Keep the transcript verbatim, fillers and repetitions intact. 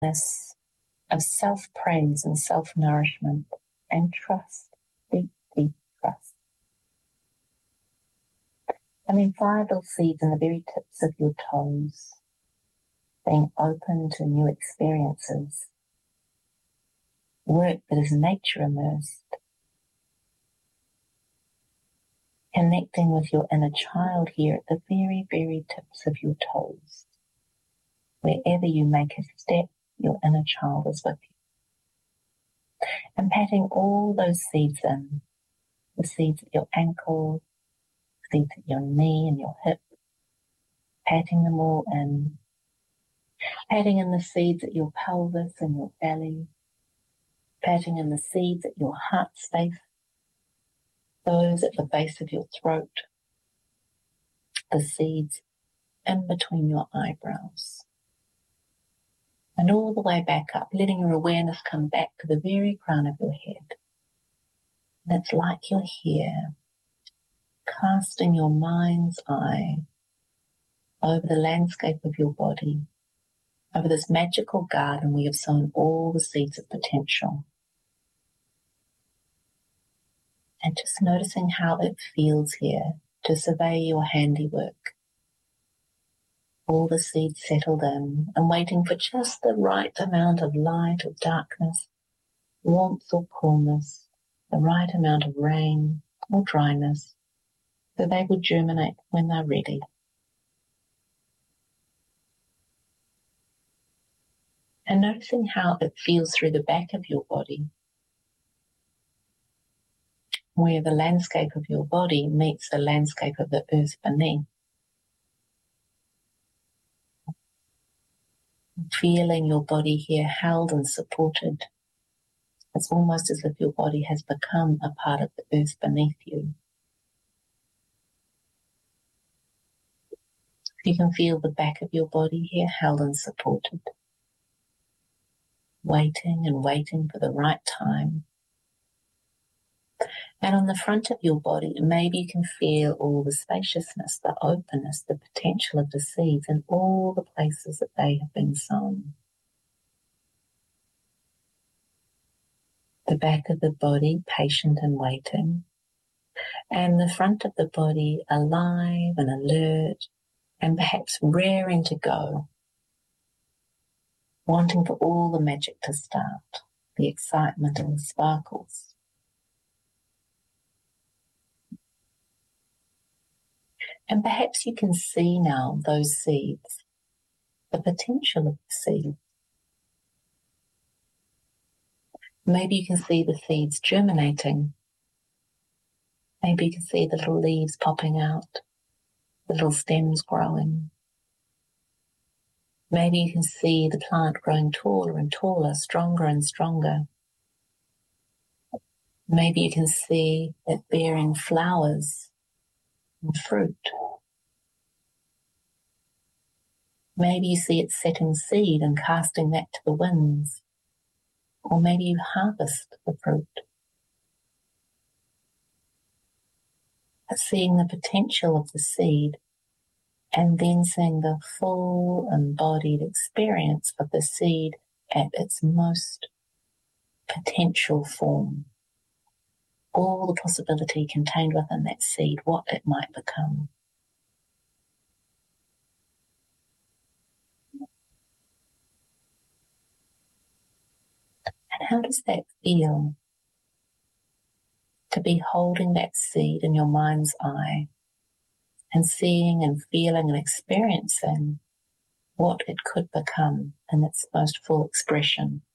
this of self-praise and self-nourishment and trust, deep, deep trust. And then five little seeds in the very tips of your toes, being open to new experiences, work that is nature immersed, connecting with your inner child here at the very, very tips of your toes. Wherever you make a step, your inner child is with you. And patting all those seeds in, the seeds at your ankle, seeds at your knee and your hip, patting them all in, patting in the seeds at your pelvis and your belly, patting in the seeds at your heart space, those at the base of your throat, the seeds in between your eyebrows, and all the way back up, letting your awareness come back to the very crown of your head. And it's like you're here, casting your mind's eye over the landscape of your body, over this magical garden where you've sown all the seeds of potential. And just noticing how it feels here to survey your handiwork. All the seeds settled in and waiting for just the right amount of light or darkness, warmth or coolness, the right amount of rain or dryness, so they will germinate when they're ready. And noticing how it feels through the back of your body, where the landscape of your body meets the landscape of the earth beneath. Feeling your body here held and supported. It's almost as if your body has become a part of the earth beneath you. You can feel the back of your body here held and supported. Waiting and waiting for the right time. And on the front of your body, maybe you can feel all the spaciousness, the openness, the potential of the seeds in all the places that they have been sown. The back of the body, patient and waiting. And the front of the body, alive and alert, and perhaps raring to go. Wanting for all the magic to start, the excitement and the sparkles. And perhaps you can see now those seeds, the potential of the seed. Maybe you can see the seeds germinating. Maybe you can see the little leaves popping out, the little stems growing. Maybe you can see the plant growing taller and taller, stronger and stronger. Maybe you can see it bearing flowers and fruit. Maybe you see it setting seed and casting that to the winds. Or maybe you harvest the fruit. But seeing the potential of the seed and then seeing the full embodied experience of the seed at its most potential form. All the possibility contained within that seed, what it might become. And how does that feel? To be holding that seed in your mind's eye and seeing and feeling and experiencing what it could become in its most full expression.